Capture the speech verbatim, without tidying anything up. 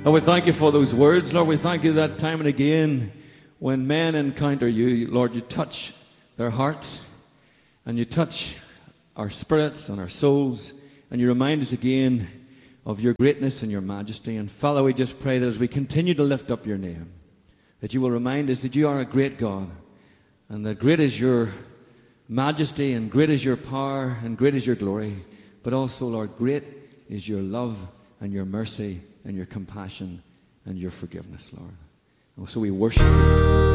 And we thank you for those words, Lord. We thank you that time and again when men encounter you, Lord, you touch their hearts and you touch our spirits and our souls, and you remind us again of your greatness and your majesty. And Father, we just pray that as we continue to lift up your name, that you will remind us that you are a great God, and that great is your majesty, and great is your power, and great is your glory. But also, Lord, great is your love and your mercy and your compassion and your forgiveness, Lord. And so we worship you.